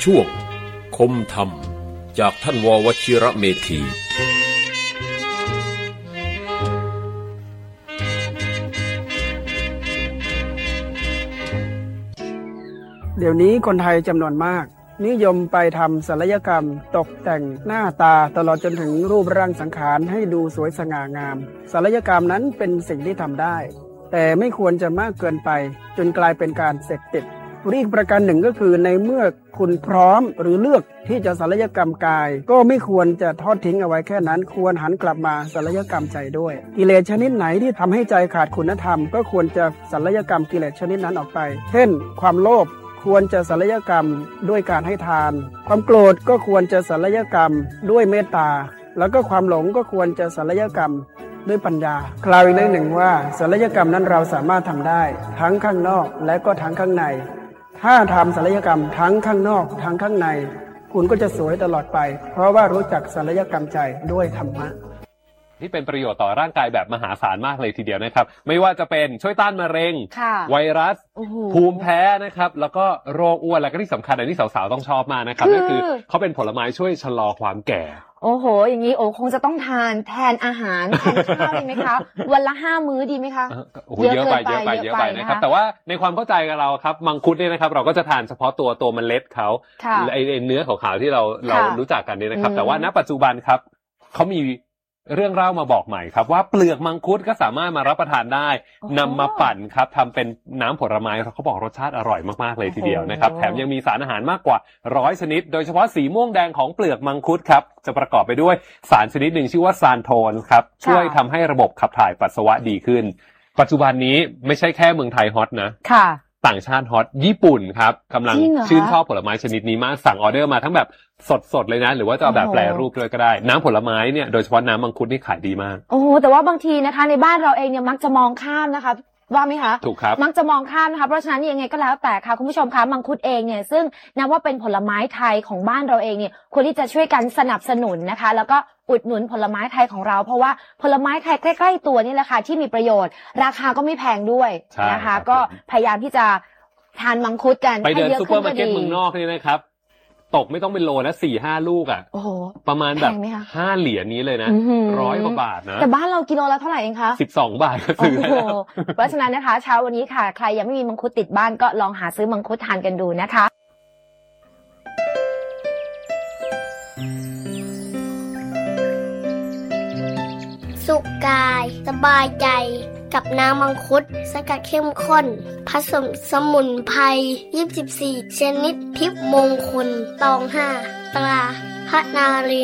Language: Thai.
ช่วงคมธรรมจากท่านว.วชิระเมธีเดี๋ยวนี้คนไทยจำนวนมากนิยมไปทำศัลยกรรมตกแต่งหน้าตาตลอดจนถึงรูปร่างสังขารให้ดูสวยสง่างามศัลยกรรมนั้นเป็นสิ่งที่ทำได้แต่ไม่ควรจะมากเกินไปจนกลายเป็นการเสพติดอีกประการหนึ่งก็คือในเมื่อคุณพร้อมหรือเลือกที่จะศัลยกรรมกายก็ไม่ควรจะทอดทิ้งเอาไว้แค่นั้นควรหันกลับมาศัลยกรรมใจด้วยกิเลสชนิดไหนที่ทำให้ใจขาดคุณธรรมก็ควรจะศัลยกรรมกิเลสชนิดนั้นออกไปเช่นความโลภควรจะศัลยกรรมด้วยการให้ทานความโกรธก็ควรจะศัลยกรรมด้วยเมตตาแล้วก็ความหลงก็ควรจะศัลยกรรมด้วยปัญญากล่าวอีกเรื่องหนึ่งว่าศัลยกรรมนั้นเราสามารถทำได้ทั้งข้างนอกและก็ทั้งข้างในถ้าทำศัลยกรรมทั้งข้างนอกทั้งข้างในคุณก็จะสวยตลอดไปเพราะว่ารู้จักศัลยกรรมใจด้วยธรรมะที่เป็นประโยชน์ต่อร่างกายแบบมหาศาลมากเลยทีเดียวนะครับไม่ว่าจะเป็นช่วยต้านมะเร็งไวรัสภูมิแพ้นะครับแล้วก็โรคอ้วนแล้วก็ที่สำคัญอันนี้สาวๆต้องชอบมากนะครับนั่นคือเขาเป็นผลไม้ช่วยชะลอความแก่โอ้โหอย่างนี้โอ้คงจะต้องทานแทนอาหารแทนข้าวดีไหมคะวันละ5 มื้อดีไหมคะเยอะไปนะครับแต่ว่าในความเข้าใจกับเราครับมังคุดเนี่ยนะครับเราก็จะทานเฉพาะตัวเมล็ดเขาไอเนื้อขาวๆที่เรารู้จักกันนี่นะครับแต่ว่าณปัจจุบันครับเขามีเรื่องเล่ามาบอกใหม่ครับว่าเปลือกมังคุดก็สามารถมารับประทานได้นำมาปั่นครับทำเป็นน้ำผลไม้เขาบอกรสชาติอร่อยมากๆเลยทีเดียวนะครับแถมยังมีสารอาหารมากกว่า100 ชนิดโดยเฉพาะสีม่วงแดงของเปลือกมังคุดครับจะประกอบไปด้วยสารชนิดหนึ่งชื่อว่าซานโทนครับช่วยทำให้ระบบขับถ่ายปัสสาวะดีขึ้นปัจจุบันนี้ไม่ใช่แค่เมืองไทยฮอตนะต่างชาติฮอตญี่ปุ่นครับกำลังชื่นชอบผลไม้ชนิดนี้มากสั่งออเดอร์มาทั้งแบบสดเลยนะหรือว่าจะแบบแปรรูปด้วยก็ได้น้ำผลไม้เนี่ยโดยเฉพาะน้ำมังคุดนี่ขายดีมากโอ้แต่ว่าบางทีนะคะในบ้านเราเองเนี่ยมักจะมองข้ามนะคะว่าไหมคะถูกครับมักจะมองข้ามนะคะเพราะฉะนั้นยังไงก็แล้วแต่ค่ะคุณผู้ชมคะมังคุดเองเนี่ยซึ่งนับว่าเป็นผลไม้ไทยของบ้านเราเองเนี่ยควรที่จะช่วยกันสนับสนุนนะคะแล้วก็อุดหนุนผลไม้ไทยของเราเพราะว่าผลไม้ไทยใกล้ๆตัวนี่แหละค่ะที่มีประโยชน์ราคาก็ไม่แพงด้วยนะคะก็พยายามที่จะทานมังคุดกันไปเดินซุปเปอร์มาร์เก็ตเมืองนอกนี่นะครับตกไม่ต้องเป็นโลนะ 4-5 ลูกอ่ะประมาณแบบ5 เหรียญนี้เลยนะ100 กว่าบาทนะแต่บ้านเรากิโลละเท่าไหร่เองคะ 12 บาทก็ซื้อแล้วเพราะฉะนั้นนะคะเช้าวันนี้ค่ะใครยังไม่มีมังคุดติดบ้านก็ลองหาซื้อมังคุดทานกันดูนะคะสุขกายสบายใจกับน้ำมังคุดสกัดเข้มข้นผสมสมุนไพร24 ชนิดทิพย์มงคลตอง5ตราพระนารี